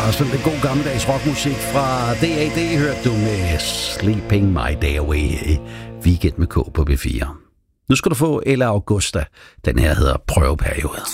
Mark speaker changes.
Speaker 1: Sådan en god gammeldags rockmusik fra DAD hørte du med Sleeping My Day Away i Weekend med K på B4. Nu skal du få Ella Augusta. Den her hedder Prøveperiode.